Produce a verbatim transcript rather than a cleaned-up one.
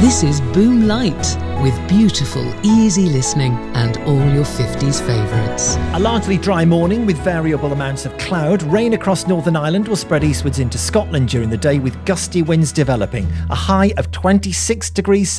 This is Boom Light, with beautiful, easy listening and all your fifties favourites. A largely dry morning with variable amounts of cloud. Rain across Northern Ireland will spread eastwards into Scotland during the day with gusty winds developing. A high of twenty-six degrees